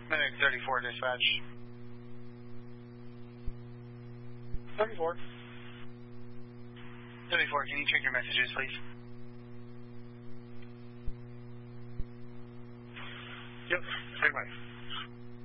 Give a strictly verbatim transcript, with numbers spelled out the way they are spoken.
Medic thirty-four, dispatch. thirty-four. thirty-four, can you check your messages, please? Yep, same way.